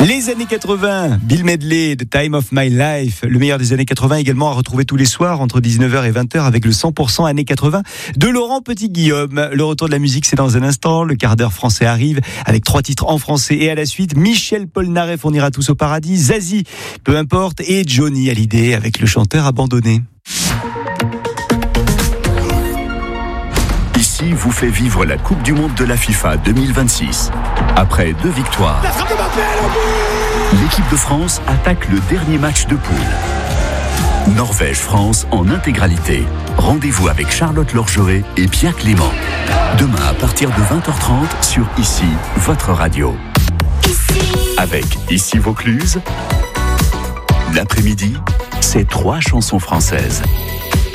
Les années 80, Bill Medley, The Time of My Life, le meilleur des années 80 également à retrouver tous les soirs entre 19h et 20h avec le 100% années 80 de Laurent Petit-Guillaume. Le retour de la musique, c'est dans un instant. Le quart d'heure français arrive avec 3 titres en français et à la suite, Michel Polnareff, on ira tous au paradis, Zazie, peu importe, et Johnny Hallyday avec le chanteur abandonné. Ici vous fait vivre la Coupe du Monde de la FIFA 2026. Après 2 victoires, l'équipe de France attaque le dernier match de poule. Norvège-France en intégralité. Rendez-vous avec Charlotte Lorgeret et Pierre Clément. Demain à partir de 20h30 sur Ici, votre radio. Avec Ici Vaucluse, l'après-midi, c'est 3 chansons françaises.